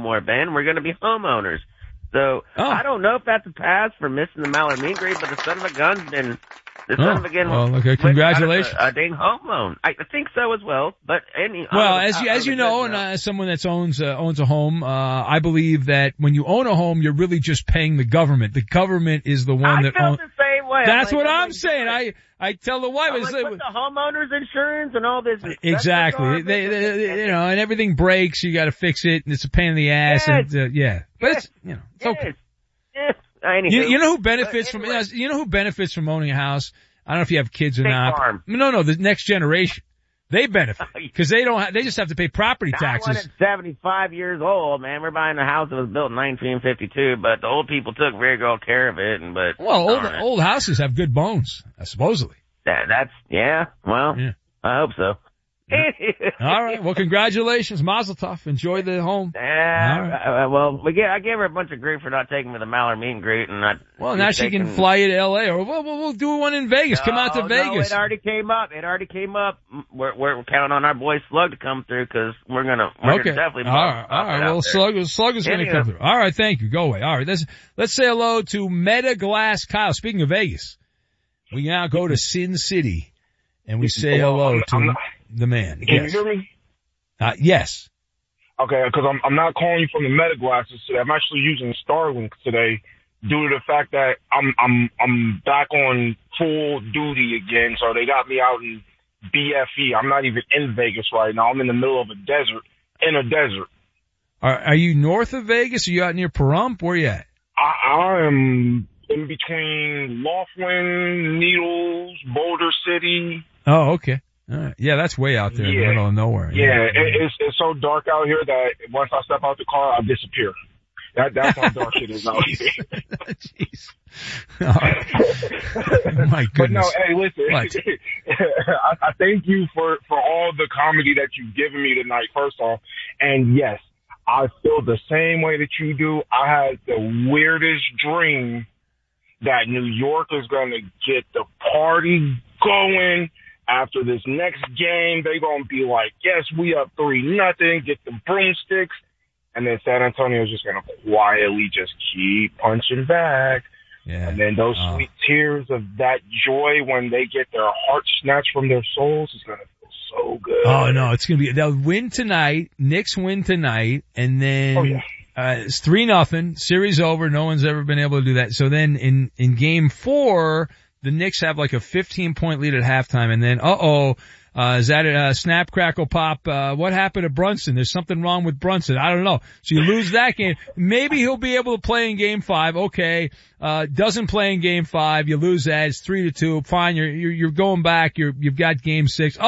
more, Ben. We're going to be homeowners. So I don't know if that's a pass for missing the Mallard meet and greet, but the son of a gun's been well, okay, congratulations. A dang home loan. I think so as well. But as you know, and as someone that owns a home, I believe that when you own a home, you're really just paying the government. The government is the one that owns. The same way. That's what I'm saying. I tell the wife, with the homeowners insurance and all this. Exactly. They and everything breaks. You got to fix it, and it's a pain in the ass. Yes. And but it's it's okay. Yes. You know who benefits from from owning a house? I don't know if you have kids or not. Farm. No, the next generation. They benefit because they just have to pay property taxes. I'm 75 years old, man. We're buying a house that was built in 1952, but the old people took very good care of it. Old houses have good bones, supposedly. That's Well, yeah. I hope so. All right. Well, congratulations, Mazel Tov. Enjoy the home. I gave her a bunch of grief for not taking me to the Mallard meet and greet, and now she can fly you to L.A. or we'll do one in Vegas. Come out to Vegas. It already came up. We're counting on our boy Slug to come through because we're gonna definitely. All right. Well, Slug is going to come through. All right. Thank you. Go away. All right. Let's say hello to Meta Glass Kyle. Speaking of Vegas, we now go to Sin City, and we say hello to the man. Can you hear me? Yes. Okay, because I'm not calling you from the Meta glasses today. I'm actually using Starlink today due to the fact that I'm back on full duty again. So they got me out in BFE. I'm not even in Vegas right now. I'm in the middle of a desert. Are you north of Vegas? Are you out near Pahrump? Where are you at? I am in between Laughlin, Needles, Boulder City. Oh, okay. All right. Yeah, that's way out there in the middle of nowhere. Yeah, it's so dark out here that once I step out the car, I disappear. That's how dark it is out here. Jeez. All right. My goodness. But no, hey, listen. I thank you for all the comedy that you've given me tonight, first off. And yes, I feel the same way that you do. I had the weirdest dream that New York is going to get the party going. After this next game, they're going to be like, yes, we up 3-0, get the broomsticks. And then San Antonio's just going to quietly just keep punching back. Yeah. And then those sweet tears of that joy when they get their heart snatched from their souls is going to feel so good. Oh, no, it's going to be, they'll win tonight. Knicks win tonight. And then it's 3-0, series over. No one's ever been able to do that. So then in game 4, the Knicks have like a 15-point lead at halftime, and then, is that a snap, crackle, pop? What happened to Brunson? There's something wrong with Brunson. I don't know. So you lose that game. Maybe he'll be able to play in game 5. Okay. Doesn't play in game 5. You lose that. It's 3-2. Fine. You're going back. You've got game 6.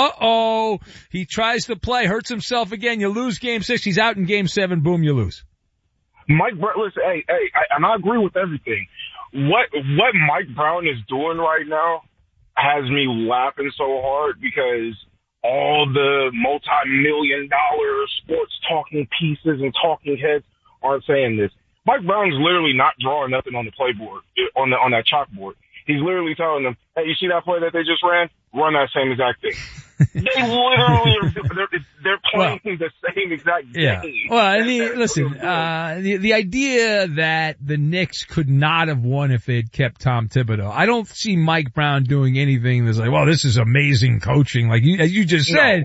He tries to play, hurts himself again. You lose game 6. He's out in game 7. Boom, you lose. Mike, listen, and I agree with everything. What Mike Brown is doing right now has me laughing so hard because all the multi-million-dollar sports talking pieces and talking heads aren't saying this. Mike Brown's literally not drawing nothing on the playboard, on that chalkboard. He's literally telling them, hey, you see that play that they just ran? Run that same exact thing. They literally they're playing the same exact game. Yeah. Well, I mean, listen, the idea that the Knicks could not have won if they had kept Tom Thibodeau. I don't see Mike Brown doing anything that's like, well, this is amazing coaching. Like as you just said,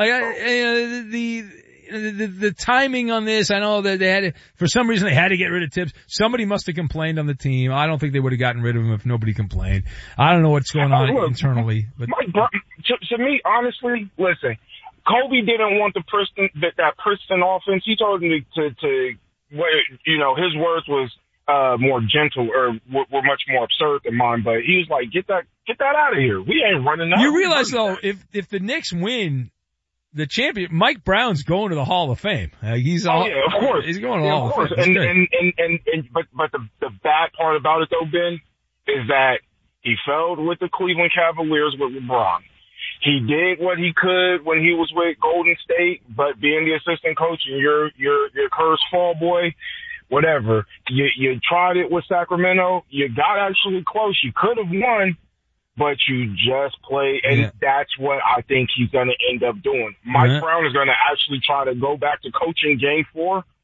the timing on this, I know that for some reason they had to get rid of Tibbs. Somebody must have complained on the team. I don't think they would have gotten rid of him if nobody complained. I don't know what's going on internally. But to me, honestly, listen, Kobe didn't want that Princeton offense. He told him to his words was more gentle or were much more absurd than mine. But he was like, get that out of here. We ain't running out. You realize though, if the Knicks win the champion, Mike Brown's going to the Hall of Fame. Of course. He's going to the Hall of Fame. But the bad part about it though, Ben, is that he failed with the Cleveland Cavaliers with LeBron. He did what he could when he was with Golden State, but being the assistant coach and your cursed fall boy, whatever. You tried it with Sacramento. You got actually close. You could have won, but you just played, and that's what I think he's going to end up doing. Mike Brown is going to actually try to go back to coaching game 4